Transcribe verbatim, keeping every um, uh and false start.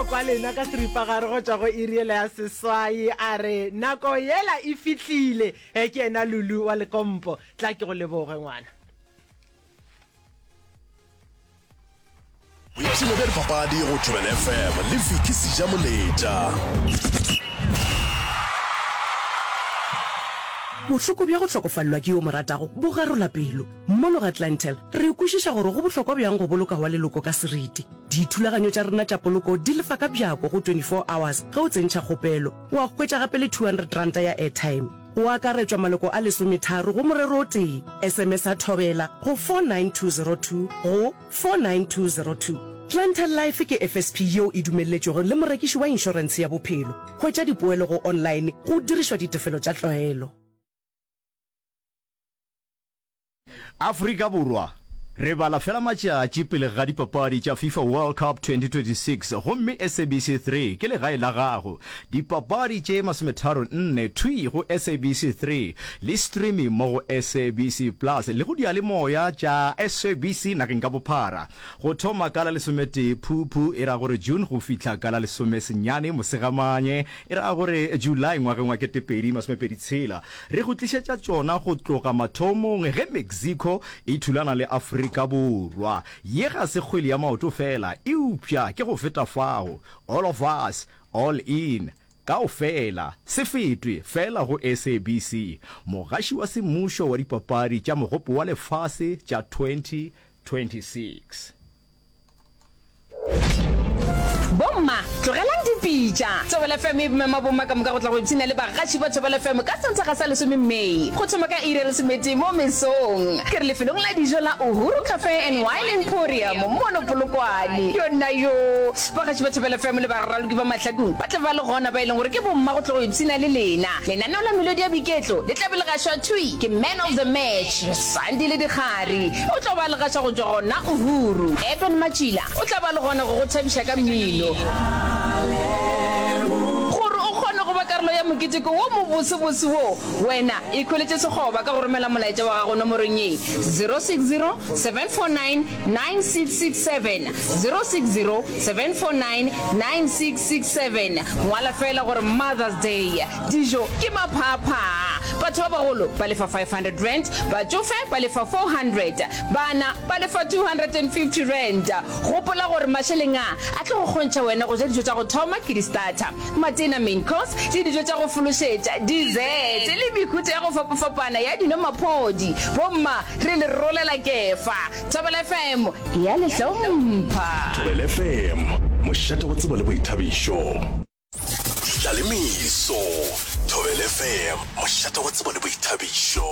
Mosotho kwa lena ka seripa gare go tšwa go iriela ya seswai a re nako yela e fihlile e ke ena Lulu wa Lekompo tla ke go leboge ngwana. Boitšhelo bja dipapadi go Thobela F M le Vicky Sejamoleta. Bohloko bja go hlokofallwa ke yo moratago bo garola pelo. Mono ga Atlantel re ikwešiša gore go bohlokwa bjang go boloka wa leloko ka seriti. Dithulaganyo tša rena tša poloko di lefa ka bjako go twenty-four hours ge o tsentšha kgopelo. Wa hwetša gape le two hundred rand ya airtime. O akaretšwa maloko a lesometharo go morero o tee. S M S a thobela go four nine two zero two go four nine two zero two. Atlantel Life ke F S P yo e dumelletšego le morekiši wa insurance ya bophelo. Hwetša dipoelo go online go dirišwa ditefelo tša tlwaelo. Afrika Borwa re bala fela matšatši pele ga dipapadi tša FIFA World Cup twenty twenty-six gomme S A B C three ke legae la gago. Dipapadi tše masometharo nne thui go S A B C three le streaming mo go S A B C Plus le go diyalemoya tša S A B C nakeng ka bophara. Go thoma ka la lesometee Phupu e ra gore June go fihla ka la lesomesenyane Mosegamanye e ra gore July ngwageng wa ketepedi masomepedi tshela. Re go tlišetša tšona go tloga mathomong ge Mexico e thulana le Afrika Afrika Borwa. Ye ga se kgwele ya maoto fela e upša ke go feta fao. All of us, all in. Kao fela, se fetwe fela go S A B C. Mogaši wa semmušo wa dipapadi tša mogopo wa lefase tša twenty twenty-six. Bomma, tlogelang dipitša. Thobela F M e mema bomma ka moka go tla go ipshina le bagaši ba Thobela F M ka sentša ga sa lesome Mei. Go thoma ka iri ya lesomete mo mesong. Ke re lefelong la dijo la Uhuru Cafe and Wine Emporium mono Polokwane. Yona yo, bagaši ba Thobela F M le baraloki ba mahlakong ba tla ba le gona ba e leng gore ke bomma go tla go ipshina le lena. Lenaneo la melodi ya boiketlo le tla be le gašwa thui ke man of the match Sandile Dikgari. O tla ba le gašwa go tšwa gona Uhuru. Edwin Machila o tla ba le gona go go thabiša ka mmino. Gore o kgone go ba karolo ya moketeko wo mo bosebose wo wena e kholetse segoba ka go romela molaetša wa gago nomorong ye zero six zero seven four nine nine six six seven zero six zero seven four nine nine six six seven. Ngwala fela gore Mother's Day dijo ke maphapha. Batho ba bagolo ba lefa five hundred rand, batsofe ba lefa four hundred, bana ba lefa two hundred fifty rand. Gopola gore masheleng a a tlo go kgontšha wena go ja dijo tša go thoma ke di-starter, matena main course le dijo tša go fološetša, dessert le mekhutso ya go fapafapana ya dinomaphodi. Bomma re le rolela kefa. Thobela F M ya le hlompha. Thobela F M mošate go tseba le boithabišo. Tlaleimiso Thobela F M mošate go tseba le boithabišo.